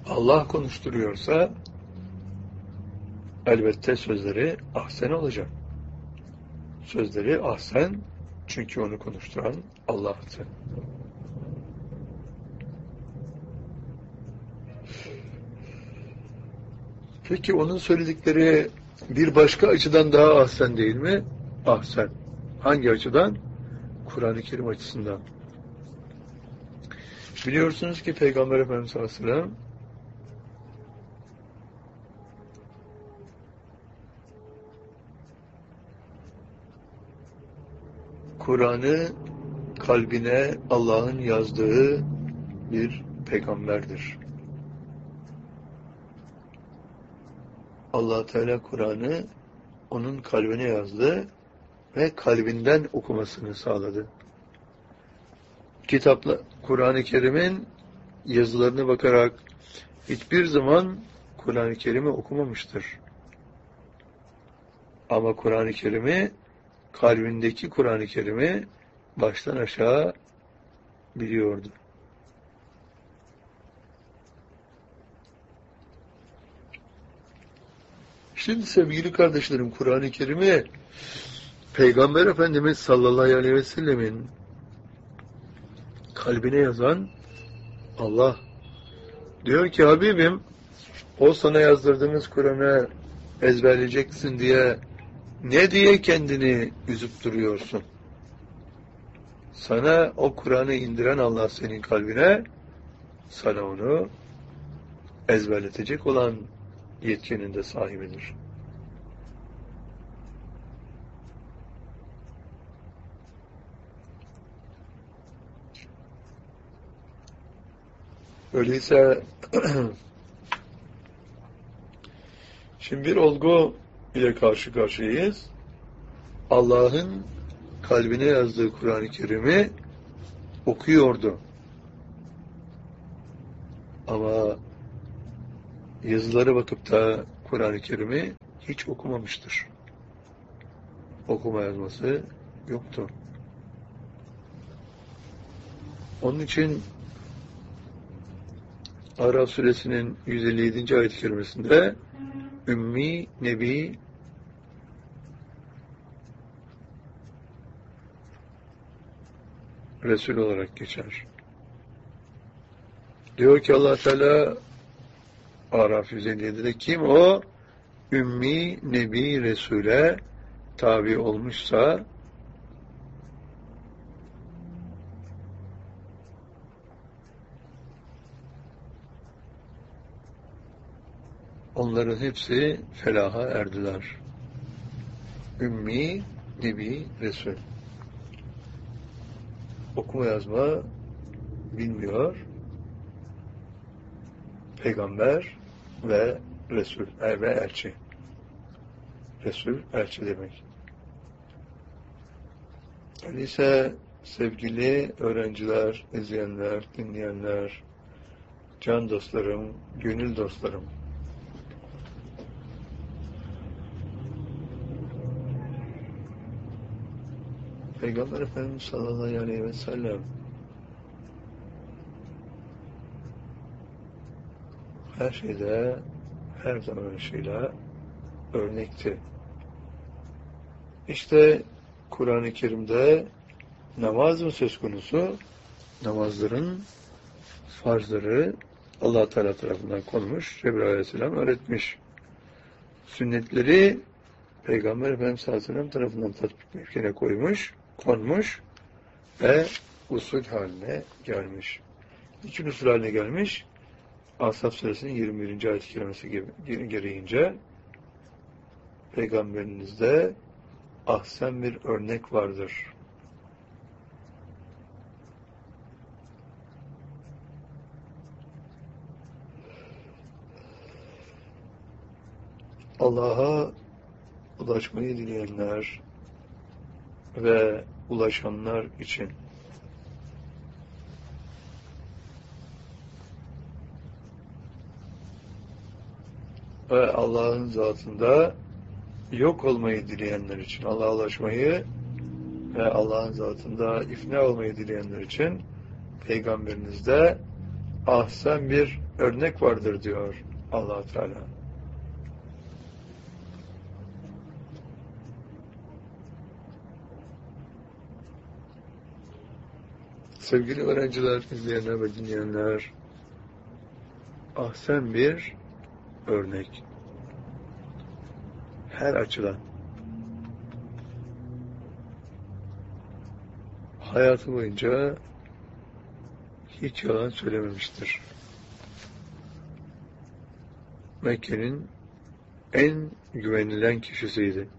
Allah konuşturuyorsa elbette sözleri ahsen olacak. Sözleri ahsen, çünkü onu konuşturan Allah'tı. Peki onun söyledikleri bir başka açıdan daha ahsen değil mi? Ahsen. Hangi açıdan? Kur'an-ı Kerim açısından. Biliyorsunuz ki Peygamber Efendimiz sallallahu aleyhi ve sellem Kur'an'ı kalbine Allah'ın yazdığı bir peygamberdir. Allah Teala Kur'an'ı onun kalbine yazdı ve kalbinden okumasını sağladı. Kur'an-ı Kerim'in yazılarına bakarak hiçbir zaman Kur'an-ı Kerim'i okumamıştır. Ama Kur'an-ı Kerim'i, kalbindeki Kur'an-ı Kerim'i baştan aşağı biliyordu. Şimdi sevgili kardeşlerim, Kur'an-ı Kerim'i Peygamber Efendimiz sallallahu aleyhi ve sellemin kalbine yazan Allah. Diyor ki Habibim, o sana yazdırdığımız Kur'an'ı ezberleyeceksin diye ne diye kendini üzüp duruyorsun? Sana o Kur'an'ı indiren Allah senin kalbine, sana onu ezberletecek olan yetkinin de sahibidir. Öyleyse şimdi bir olgu ile karşı karşıyayız. Allah'ın kalbine yazdığı Kur'an-ı Kerim'i okuyordu. Ama yazılara bakıp da Kur'an-ı Kerim'i hiç okumamıştır. Okuma yazması yoktu. Onun için Araf suresinin 157. ayet-i kerimesinde Ümmi Nebi Resul olarak geçer. Diyor ki Allah Teala Araf 157'de kim o? Ümmi Nebi Resul'e tabi olmuşsa onların hepsi felaha erdiler. Ümmi Nebi Resul. Okuma yazma bilmiyor. Peygamber ve Resul ve elçi. Resul, elçi demek. Öyleyse sevgili öğrenciler, izleyenler, dinleyenler, can dostlarım, gönül dostlarım, Peygamber Efendimiz sallallahu aleyhi ve sellem her şeyde, her zaman şeyle örnekti. İşte Kur'an-ı Kerim'de namaz mı söz konusu? Namazların farzları Allah Teala tarafından konmuş, Cebrail aleyhisselam öğretmiş. Sünnetleri Peygamber Efendimiz sallallahu aleyhi ve sellem tarafından tatbik mevkine konmuş ve usul haline gelmiş. Niçin usul haline gelmiş? Ahzab suresinin 21. ayet-i kerimesi gereğince Peygamberinizde ahsen bir örnek vardır. Allah'a ulaşmayı dileyenler ve ulaşanlar için ve Allah'ın zatında yok olmayı dileyenler için, Allah'a ulaşmayı ve Allah'ın zatında ifna olmayı dileyenler için Peygamberinizde ahsen bir örnek vardır diyor Allah Teala. Sevgili öğrenciler, izleyenler ve dinleyenler, ahsen bir örnek. Her açıdan. Hayatı boyunca hiç yalan söylememiştir. Mekke'nin en güvenilen kişisiydi.